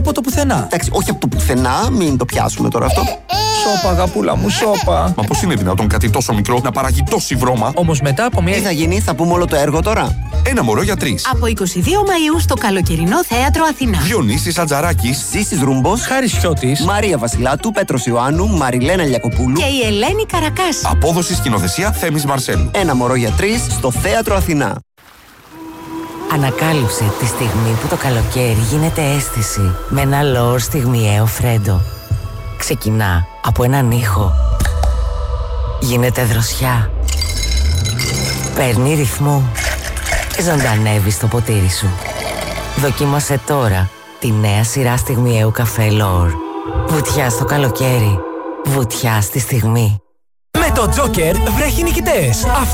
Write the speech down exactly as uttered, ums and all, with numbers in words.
από το πουθενά. Εντάξει, όχι από το πουθενά, μην το πιάσουμε τώρα αυτό. Σώπα, αγαπούλα μου, σώπα. Μα πώς είναι δυνατόν κάτι τόσο μικρό να παράγει τόση βρώμα? Όμως μετά από μια... Τι θα γίνει, θα πούμε όλο το έργο τώρα. Ένα μωρό για τρεις. Από είκοσι δύο Μαΐου στο καλοκαιρινό θέατρο Αθηνά. Διονύσης Ατζαράκης, Ζήσης Ρούμπος, Χάρης Χιώτης, Μαρία Βασιλάτου, Πέτρος Ιωάννου, Μαριλένα Λιακοπούλου Και η Ελένη Καρακάση. απόδοση σκηνοθεσία Θέμης Μαρσέλου. Ένα μωρό για τρεις στο θέατρο Αθηνά. Ανακάλυψε τη στιγμή που το καλοκαίρι γίνεται αίσθηση με ένα λόρ στιγμιαίο Φρέντο. Ξεκινά από έναν ήχο. Γίνεται δροσιά. Παίρνει ρυθμό και ζωντανεύει στο ποτήρι σου. Δοκίμασε τώρα τη νέα σειρά στιγμιαίου καφέ Λόρ. Βουτιά στο καλοκαίρι. Βουτιά στη στιγμή. με το Joker βρέχει νικητές.